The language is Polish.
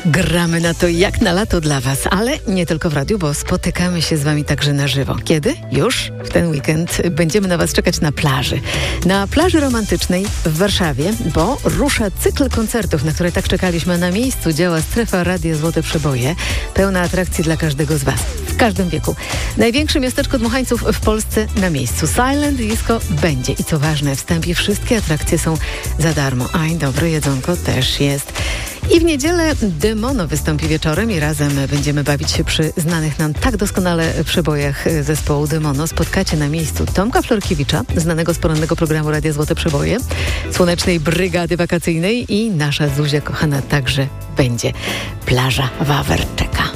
Gramy na to jak na lato dla Was, ale nie tylko w radiu, bo spotykamy się z Wami także na żywo. Kiedy? Już w ten weekend będziemy na Was czekać na plaży. Na plaży romantycznej w Warszawie, bo rusza cykl koncertów, na które tak czekaliśmy. Na miejscu działa Strefa Radia Złote Przeboje, pełna atrakcji dla każdego z Was, w każdym wieku. Największe miasteczko dmuchańców w Polsce na miejscu. Silent Disco będzie. I co ważne, wstępie wszystkie atrakcje są za darmo. A i dobre jedzonko też jest. I w niedzielę Demono wystąpi wieczorem i razem będziemy bawić się przy znanych nam tak doskonale przebojach zespołu Demono. Spotkacie na miejscu Tomka Florkiewicza, znanego z porannego programu Radia Złote Przeboje, Słonecznej Brygady Wakacyjnej i nasza Zuzia kochana także będzie. Plaża Wawer czeka.